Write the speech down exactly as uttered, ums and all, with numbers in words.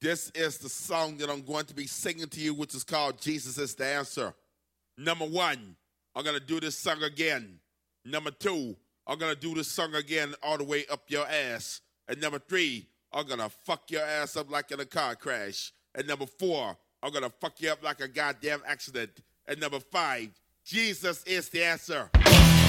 This is the song that I'm going to be singing to you, which is called Jesus is the Answer. Number one, I'm going to do this song again. Number two, I'm going to do this song again all the way up your ass. And number three, I'm going to fuck your ass up like in a car crash. And number four, I'm going to fuck you up like a goddamn accident. And number five, Jesus is the answer.